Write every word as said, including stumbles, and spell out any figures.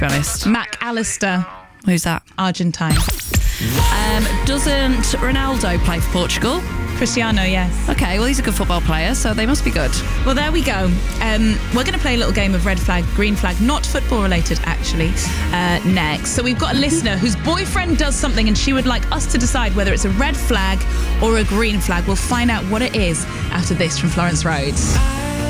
be honest. Mac Allister, Who's that? Argentine. Um, doesn't Ronaldo play for Portugal? Cristiano, yes. Okay, well, he's a good football player, so they must be good. Well, there we go. Um, we're going to play a little game of red flag, green flag, not football related, actually, uh, next. So we've got a listener whose boyfriend does something and she would like us to decide whether it's a red flag or a green flag. We'll find out what it is after this from Florence Rhodes.